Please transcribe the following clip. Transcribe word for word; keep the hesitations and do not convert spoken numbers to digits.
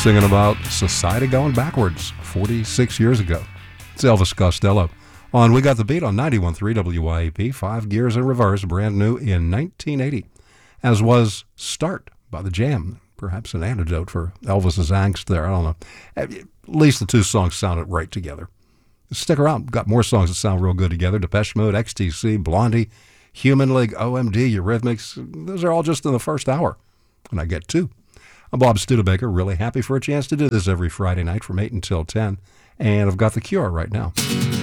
singing about society going backwards forty-six years ago. It's Elvis Costello on We Got the Beat on ninety-one point three W Y A P, Five Gears in Reverse, brand new in nineteen eighty, as was Start by The Jam. Perhaps an antidote for Elvis's angst there. I don't know. At least the two songs sounded right together. Stick around. Got more songs that sound real good together. Depeche Mode, X T C, Blondie, Human League, O M D, Eurythmics. Those are all just in the first hour. And I get two. I'm Bob Studebaker, really happy for a chance to do this every Friday night from eight until ten. And I've got The Cure right now.